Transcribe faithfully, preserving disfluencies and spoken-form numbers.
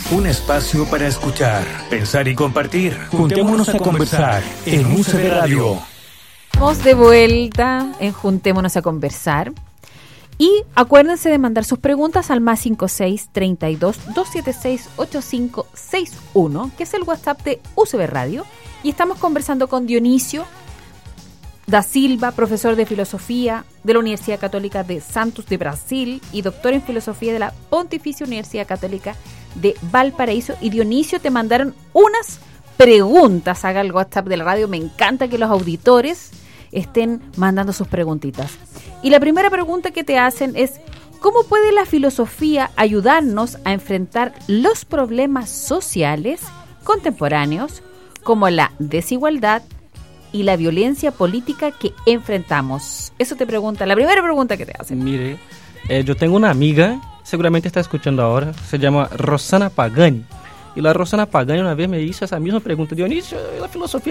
Un espacio para escuchar, pensar y compartir. Juntémonos a conversar en U C B Radio. Estamos de vuelta en Juntémonos a conversar. Y acuérdense de mandar sus preguntas al más cinco seis, treinta y dos, doscientos setenta y seis, ochenta y cinco sesenta y uno, que es el WhatsApp de U C B Radio. Y estamos conversando con Dionisio da Silva, profesor de filosofía de la Universidad Católica de Santos de Brasil y doctor en filosofía de la Pontificia Universidad Católica de Valparaíso. Y Dionisio, te mandaron unas preguntas, haga el WhatsApp de la radio. Me encanta que los auditores estén mandando sus preguntitas. Y la primera pregunta que te hacen es: ¿cómo puede la filosofía ayudarnos a enfrentar los problemas sociales contemporáneos como la desigualdad y la violencia política que enfrentamos? Eso te pregunta, la primera pregunta que te hacen. Mire, eh, yo tengo una amiga, seguramente está escuchando ahora, se llama Rosana Pagani. Y la Rosana Pagani una vez me hizo esa misma pregunta: Dionisio, la filosofía